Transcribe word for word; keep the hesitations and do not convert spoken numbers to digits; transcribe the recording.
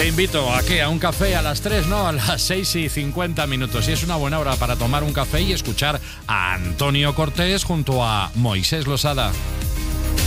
invito a que a un café a las tres, ¿no? A las seis y cincuenta minutos. Y es una buena hora para tomar un café y escuchar a Antonio Cortés junto a Moisés Losada.